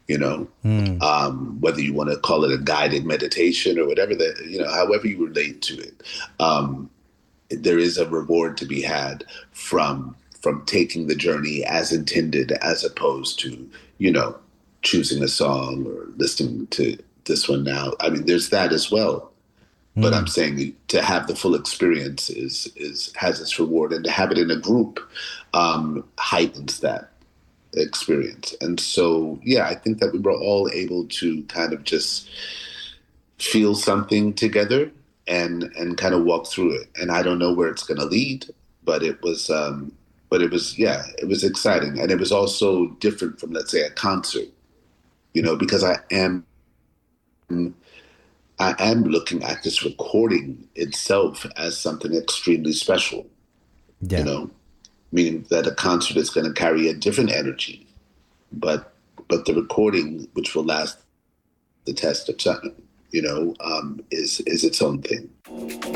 you know, Mm. whether you want to call it a guided meditation or whatever that, however you relate to it. Um, there is a reward to be had from taking the journey as intended, as opposed to, you know, choosing a song or listening to this one now. I mean, there's that as well. But I'm Mm. saying to have the full experience is has its reward, and to have it in a group heightens that experience. And so, yeah, I think that we were all able to kind of just feel something together and kind of walk through it. And I don't know where it's going to lead, but yeah, it was exciting, and it was also different from, let's say, a concert, because I am looking at this recording itself as something extremely special, you Yeah. know, meaning that a concert is going to carry a different energy, but the recording, which will last the test of time, is its own thing.